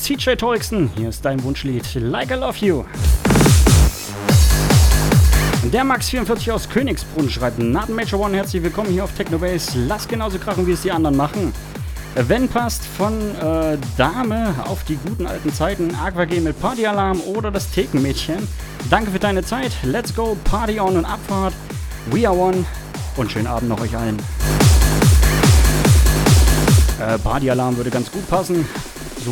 CJ Torixen. Hier ist dein Wunschlied Like I Love You. Der Max44 aus Königsbrunn schreibt: Nathan Major One, herzlich willkommen hier auf Technobase. Lass genauso krachen, wie es die anderen machen. Wenn passt, von Dame auf die guten alten Zeiten, AquaG mit Partyalarm oder das Thekenmädchen. Danke für deine Zeit. Let's go, Party on und Abfahrt. We are one. Und schönen Abend noch euch allen. Partyalarm würde ganz gut passen.